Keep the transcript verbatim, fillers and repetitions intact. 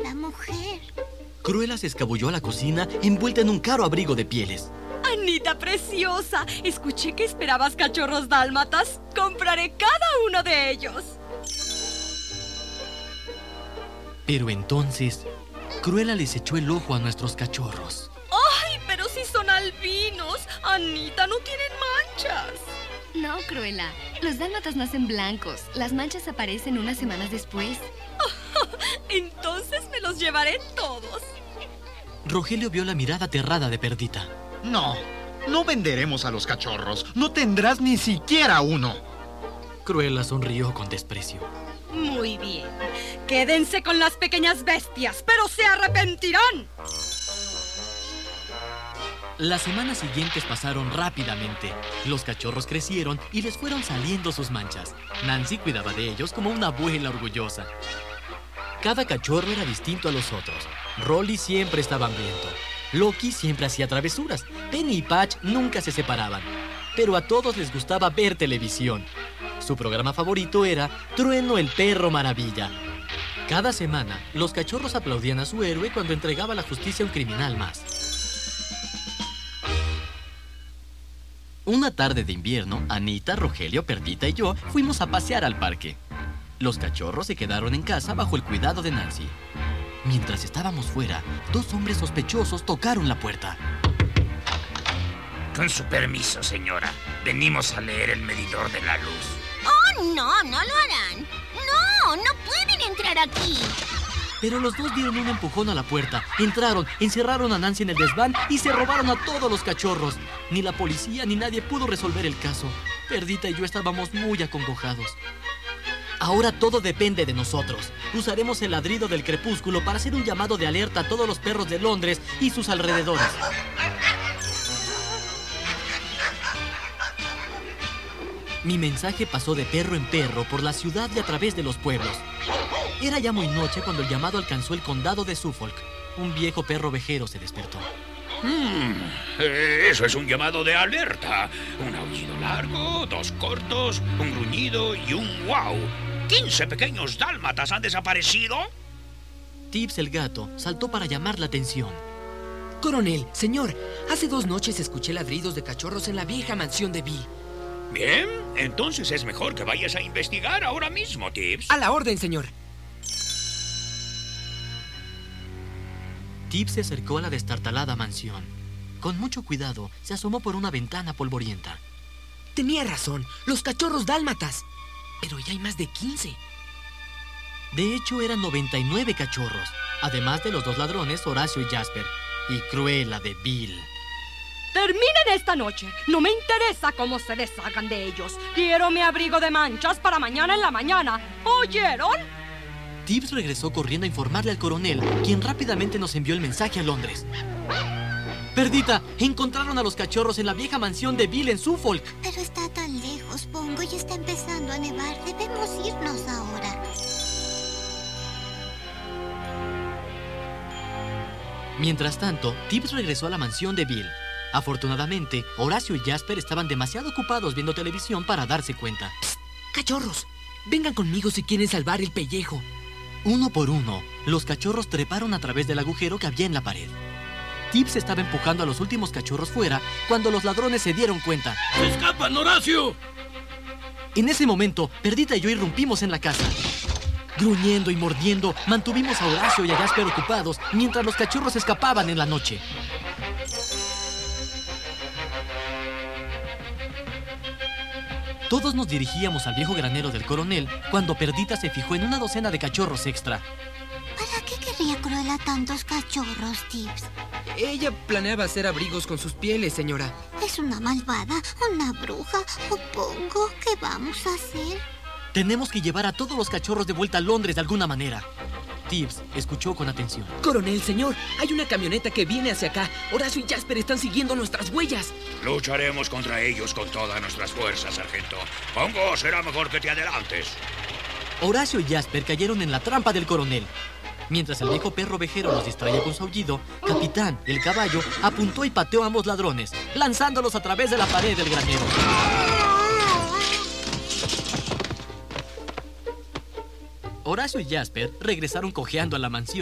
cada mujer. Cruella se escabulló a la cocina envuelta en un caro abrigo de pieles. Anita preciosa, escuché que esperabas cachorros dálmatas. Compraré cada uno de ellos. Pero entonces, Cruella les echó el ojo a nuestros cachorros. ¡Ay, pero si son albinos! Anita, no tienen manchas. No, Cruella. Los dálmatas nacen blancos. Las manchas aparecen unas semanas después. Entonces me los llevaré todos. Rogelio vio la mirada aterrada de Perdita. No, no venderemos a los cachorros. No tendrás ni siquiera uno. Cruella sonrió con desprecio. Muy bien. Quédense con las pequeñas bestias, pero se arrepentirán. Las semanas siguientes pasaron rápidamente. Los cachorros crecieron y les fueron saliendo sus manchas. Nancy cuidaba de ellos como una abuela orgullosa. Cada cachorro era distinto a los otros. Rolly siempre estaba hambriento. Loki siempre hacía travesuras. Penny y Patch nunca se separaban. Pero a todos les gustaba ver televisión. Su programa favorito era Trueno el Perro Maravilla. Cada semana, los cachorros aplaudían a su héroe cuando entregaba la justicia a un criminal más. Una tarde de invierno, Anita, Rogelio, Perdita y yo fuimos a pasear al parque. Los cachorros se quedaron en casa bajo el cuidado de Nancy. Mientras estábamos fuera, dos hombres sospechosos tocaron la puerta. Con su permiso, señora. Venimos a leer el medidor de la luz. ¡Oh, no! ¡No lo harán! ¡No! ¡No pueden entrar aquí! Pero los dos dieron un empujón a la puerta, entraron, encerraron a Nancy en el desván y se robaron a todos los cachorros. Ni la policía ni nadie pudo resolver el caso. Perdita y yo estábamos muy acongojados. Ahora todo depende de nosotros. Usaremos el ladrido del crepúsculo para hacer un llamado de alerta a todos los perros de Londres y sus alrededores. Mi mensaje pasó de perro en perro por la ciudad y a través de los pueblos. Era ya muy noche cuando el llamado alcanzó el condado de Suffolk. Un viejo perro vejero se despertó. Hmm, eh, eso es un llamado de alerta. Un aullido largo, dos cortos, un gruñido y un wow. ¿quince pequeños dálmatas han desaparecido? Tibbs el gato saltó para llamar la atención. Coronel, señor, hace dos noches escuché ladridos de cachorros en la vieja mansión de Bill. Bien, entonces es mejor que vayas a investigar ahora mismo, Tibbs. A la orden, señor. Tibbs se acercó a la destartalada mansión. Con mucho cuidado, se asomó por una ventana polvorienta. Tenía razón, los cachorros dálmatas. Pero ya hay más de quince. De hecho, eran noventa y nueve cachorros, además de los dos ladrones, Horacio y Jasper, y Cruella de Bill. Terminen esta noche. No me interesa cómo se deshagan de ellos. Quiero mi abrigo de manchas para mañana en la mañana. ¿Oyeron? Tibbs regresó corriendo a informarle al coronel, quien rápidamente nos envió el mensaje a Londres. Perdita, encontraron a los cachorros en la vieja mansión de Bill en Suffolk. Pero está tan lejos, Pongo, y está empezando a nevar. Debemos irnos ahora. Mientras tanto, Tibbs regresó a la mansión de Bill. Afortunadamente, Horacio y Jasper estaban demasiado ocupados viendo televisión para darse cuenta. Psst, cachorros, vengan conmigo si quieren salvar el pellejo. Uno por uno, los cachorros treparon a través del agujero que había en la pared. Tibbs estaba empujando a los últimos cachorros fuera cuando los ladrones se dieron cuenta. ¡Se escapan, Horacio! En ese momento, Perdita y yo irrumpimos en la casa. Gruñendo y mordiendo, mantuvimos a Horacio y a Jasper ocupados mientras los cachorros escapaban en la noche. Todos nos dirigíamos al viejo granero del coronel cuando Perdita se fijó en una docena de cachorros extra. ¿Para qué querría Cruella tantos cachorros, Tibbs? Ella planeaba hacer abrigos con sus pieles, señora. ¿Es una malvada, una bruja o Pongo? ¿Qué vamos a hacer? Tenemos que llevar a todos los cachorros de vuelta a Londres de alguna manera. Tibbs escuchó con atención. Coronel, señor, hay una camioneta que viene hacia acá. Horacio y Jasper están siguiendo nuestras huellas. Lucharemos contra ellos con todas nuestras fuerzas, sargento. Pongo, será mejor que te adelantes. Horacio y Jasper cayeron en la trampa del coronel. Mientras el viejo perro vejero los distraía con su aullido, Capitán, el caballo, apuntó y pateó a ambos ladrones, lanzándolos a través de la pared del granero. Horacio y Jasper regresaron cojeando a la mansión.